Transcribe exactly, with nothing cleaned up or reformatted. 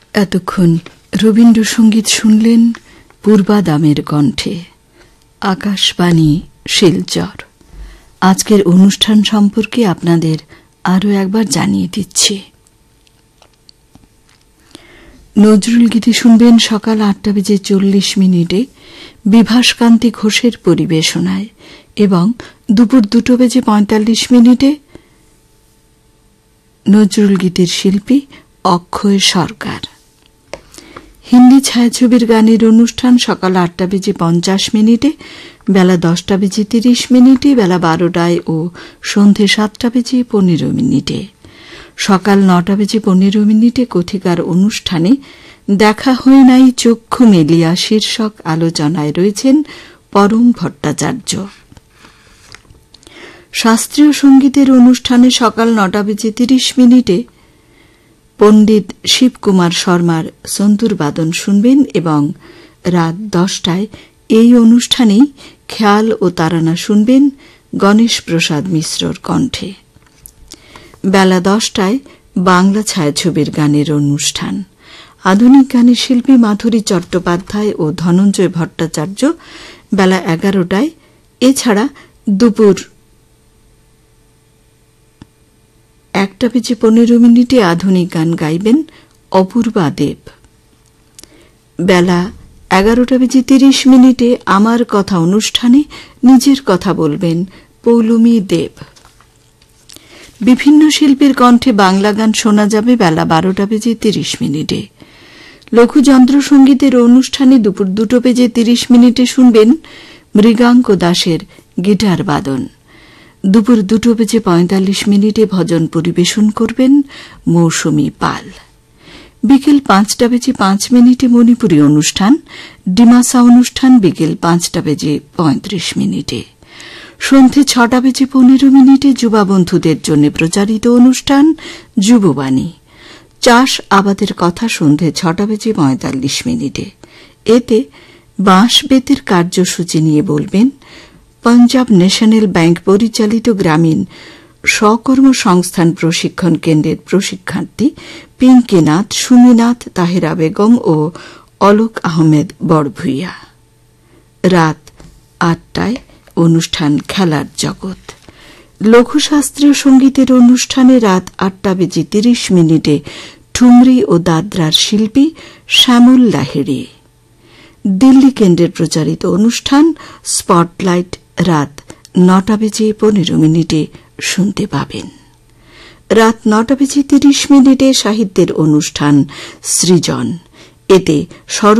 এতক্ষণ রবীন্দ্রসঙ্গীত শুনলেন পূর্বাদামের কণ্ঠে। আকাশবাণী শিলচর। আজকের অনুষ্ঠান সম্পর্কে আপনাদের আরও একবার জানিয়ে দিচ্ছি। নজরুল গীতি শুনবেন সকাল আটটা বেজে চল্লিশ মিনিটে বিভাসকান্তি ঘোষের পরিবেশনায় এবং দুপুর দুটো বেজে পঁয়তাল্লিশ মিনিটে নজরুল গীতির শিল্পী অক্ষয় সরকার। হিন্দি ছায়াছবির গানের অনুষ্ঠান সকাল আটটা বেজে পঞ্চাশ মিনিটে, বেলা দশটা বেজে তিরিশ মিনিটে, বেলা বারোটায় ও সন্ধে সাতটা বেজে পনেরো মিনিটে। সকাল নটা বেজে পনেরো মিনিটে কথিকার অনুষ্ঠানে দেখা হয় নাই চক্ষু মেলিয়া শীর্ষক আলোচনায় রয়েছেন পরম ভট্টাচার্য। শাস্ত্রীয় সঙ্গীতের অনুষ্ঠানে সকাল নটা বেজে তিরিশ মিনিটে পণ্ডিত শিবকুমার শর্মার সন্তুর বাদন শুনবেন এবং রাত দশটায় এই অনুষ্ঠানেই খেয়াল ও তারানা শুনবেন গণেশ প্রসাদ মিশ্রর কণ্ঠে। বেলা দশটায় বাংলা ছায়াছবির গানের অনুষ্ঠান। আধুনিক গানের শিল্পী মাধুরী চট্টোপাধ্যায় ও ধনঞ্জয় ভট্টাচার্য বেলা এগারোটায়। এছাড়া দুপুর একটা বেজে পনেরো মিনিটে আধুনিক গান গাইবেন অপূর্বা দেব। বেলা এগারোটা বেজে তিরিশ মিনিটে আমার কথা অনুষ্ঠানে নিজের কথা বলবেন পৌলমী দেব। বিভিন্ন শিল্পীর কণ্ঠে বাংলা গান শোনা যাবে বেলা বারোটা বেজে তিরিশ মিনিটে। লঘুযন্ত্র সঙ্গীতের অনুষ্ঠানে দুপুর দুটো বেজে তিরিশ মিনিটে শুনবেন মৃগাঙ্ক দাসের গিটার বাদন। দুপুর দুটো বেজে পঁয়তাল্লিশ মিনিটে ভজন পরিবেশন করবেন মৌসুমী পাল। বিকেল পাঁচটা বেজে পাঁচ মিনিটে মণিপুরী অনুষ্ঠান, ডিমাসা অনুষ্ঠান বিকেল পাঁচটা বেজে পঁয়ত্রিশ মিনিটে। সন্ধে ছটা বেজে পনেরো মিনিটে যুবা বন্ধুদের জন্য প্রচারিত অনুষ্ঠান যুববাণী। চাষ আবাদের কথা সন্ধে ছটা বেজে পঁয়তাল্লিশ মিনিটে। এতে বাঁশ বেতের কার্যসূচি নিয়ে বলবেন পাঞ্জাব ন্যাশনাল ব্যাংক পরিচালিত গ্রামীণ স্বকর্মসংস্থান প্রশিক্ষণ কেন্দ্রের প্রশিক্ষার্থী পিঙ্কিনাথ, সুমিনাথ, তাহেরা বেগম ও অলোক আহমেদ বড়ভূইয়া। রাত আটটায় অনুষ্ঠান খেলার জগৎ। লঘুশাস্ত্রীয় সঙ্গীতের অনুষ্ঠানে রাত আটটা বেজে তিরিশ মিনিটে ঠুমরি ও দাদরার শিল্পী শ্যামল লাহিড়ী। দিল্লি কেন্দ্রের প্রচারিত অনুষ্ঠান স্পটলাইট রাত নটা বেজে পনেরো মিনিটে শুনতে পাবেন। রাত নটা বেজে তিরিশ মিনিটে সাহিত্যের অনুষ্ঠান সৃজন। এতে